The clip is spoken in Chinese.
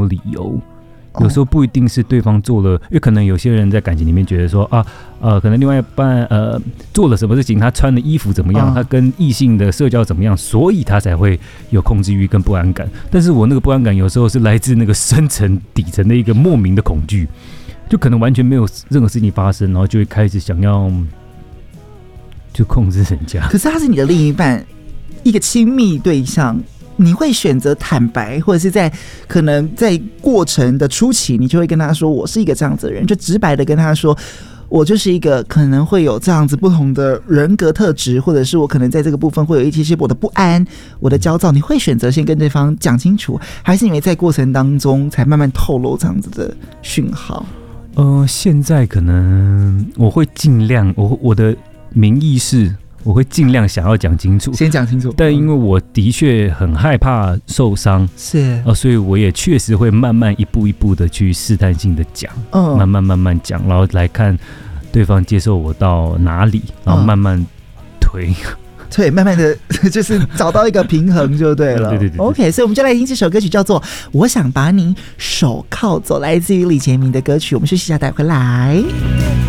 有理由。有时候不一定是对方做了，因为可能有些人在感情里面觉得说可能另外一半做了什么事情，他穿的衣服怎么样，他跟异性的社交怎么样，所以他才会有控制欲跟不安感。但是我那个不安感有时候是来自那个深层底层的一个莫名的恐惧，就可能完全没有任何事情发生，然后就会开始想要就控制人家。 可是他是你的另一半，一个亲密对象。你会选择坦白，或者是可能在过程的初期，你就会跟他说我是一个这样子的人，就直白的跟他说我就是一个可能会有这样子不同的人格特质，或者是我可能在这个部分会有一些我的不安，我的焦躁。你会选择先跟对方讲清楚，还是因为在过程当中才慢慢透露这样子的讯号？ 现在可能我会尽量，我的名义是我会尽量想要讲清楚， 先讲清楚。 但因为我的确很害怕受伤， 是所以我也确实会慢慢一步一步的去试探性的讲，慢慢讲，然后来看对方接受我到哪里，然后慢慢推。 对，慢慢的就是找到一个平衡就对了。 对。 OK， 所以我们就来听这首歌曲，叫做《我想把你手铐走》，来自于李杰明的歌曲。我们休息一下，待会回来。